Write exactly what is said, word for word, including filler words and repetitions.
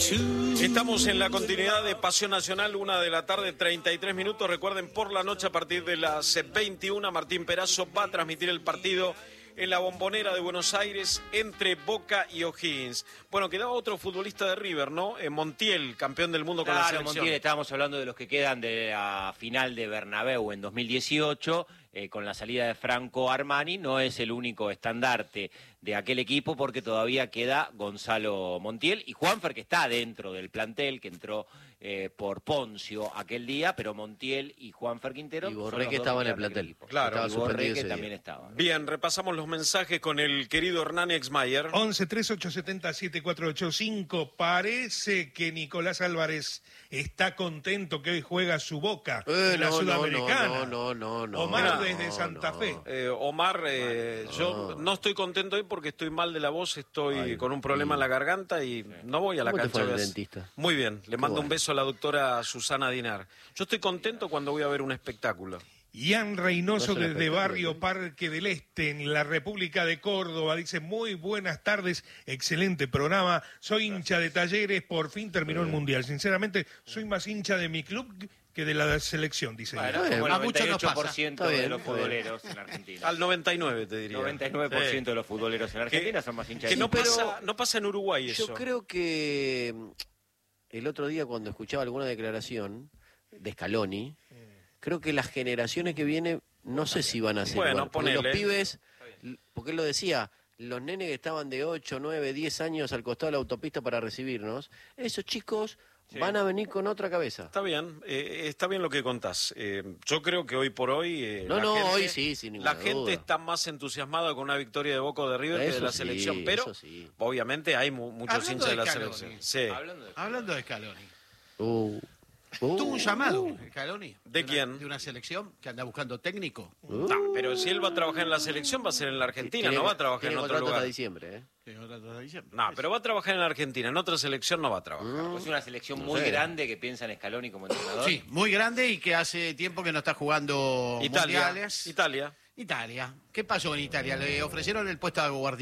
Estamos en la continuidad de Pasión Nacional, una de la tarde, treinta y tres minutos. Recuerden, por la noche a partir de las veintiuna, Martín Perazo va a transmitir el partido en la Bombonera de Buenos Aires entre Boca y O'Higgins. Bueno, quedaba otro futbolista de River, ¿no? Eh, Montiel, campeón del mundo con claro, la selección. Montiel, estábamos hablando de los que quedan de la final de Bernabéu en dos mil dieciocho, eh, con la salida de Franco Armani. No es el único estandarte de aquel equipo porque todavía queda Gonzalo Montiel y Juanfer, que está dentro del plantel, que entró eh, por Poncio aquel día, pero Montiel y Juanfer Quintero. Y Borré, que estaba en el plantel. Claro, y Borré, que también estaba, ¿no? Bien, repasamos los mensajes con el querido Hernán Exmayer. once, tres, ocho, siete cero, siete cuatro ocho cinco. Parece que Nicolás Álvarez está contento que hoy juega su Boca eh, en la no, Sudamericana. No, no, no, no. Omar no, desde Santa no. Fe. Eh, Omar, eh, no. yo no estoy contento hoy porque estoy mal de la voz, estoy Ay, con un problema y... en la garganta y no voy a la ¿Cómo cancha. te fue el dentista? Muy bien, le Qué mando bueno. un beso a la doctora Susana Dinar. Yo estoy contento cuando voy a ver un espectáculo. Ian Reynoso No desde Barrio Parque del Este, en la República de Córdoba, dice: muy buenas tardes, excelente programa, soy hincha de Talleres, por fin terminó el Mundial. Sinceramente, soy más hincha de mi club que de la selección, dice. Bueno, Ian. como el a muchos noventa y nos ocho por pasa. ciento Está bien, de los está bien. futboleros en Argentina. Al noventa y nueve te diría. noventa y nueve por ciento Sí. de los futboleros en Argentina Que- son más hinchas Que de no, River. pasa, no pasa en Uruguay eso. Yo creo que mm, el otro día cuando escuchaba alguna declaración de Scaloni, creo que las generaciones que vienen no sé si van a ser Bueno, igual, porque ponele. los pibes, porque él lo decía, los nenes que estaban de ocho, nueve, diez años al costado de la autopista para recibirnos, esos chicos Sí. van a venir con otra cabeza. Está bien, eh, está bien lo que contás. Eh, yo creo que hoy por hoy... eh, No, la no, gente- hoy sí, sin ninguna La gente duda. está más entusiasmada con una victoria de Boca o de River que de Eso la sí, selección, pero eso sí. obviamente hay mu- muchos Hablando hinchas de, de la Scaloni. selección. Sí. Hablando de... Hablando de Scaloni. Uh, uh, Tuvo un llamado, Scaloni. ¿De una- quién? De una selección que anda buscando técnico. uh. No, pero si él va a trabajar en la selección va a ser en la Argentina, Tiene- no va a trabajar tiene en otro contrato hasta lugar. diciembre, ¿eh? Que ahora todo diciembre. No, pero va a trabajar en la Argentina, en otra selección no va a trabajar. Mm. Es una selección No muy sé. grande que piensa en Scaloni como entrenador. Sí, muy grande y que hace tiempo que no está jugando Italia, mundiales. Italia. Italia. ¿Qué pasó en Italia? Le ofrecieron el puesto a Guardiola.